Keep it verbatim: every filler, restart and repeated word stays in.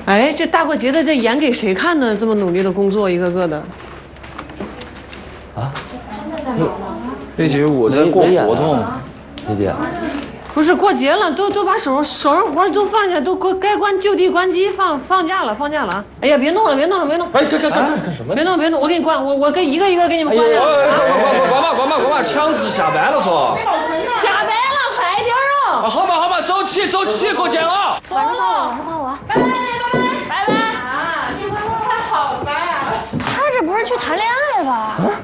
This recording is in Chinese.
哎，这大过节的，这演给谁看呢？这么努力的工作，一个个的。 啊？ 那姐，我在过活动。 丽姐， 不是过节了，都都把手手上活都放下，都该关就地关机，放放假了，放假了啊！哎呀，别弄了，别弄了，别弄！ 哎，干干干干干什么？ 别弄，别弄！我给你关，我我给一个一个给你们关上。 哎，关关关关吧，关吧，关吧！强制下班了说。 下班了，快点啊！好吧，好吧，走起，走起，过节了。 走了， 帮我， 拜拜，拜拜，拜拜啊！这回我还好吧呀？ 他这不是去谈恋爱吧？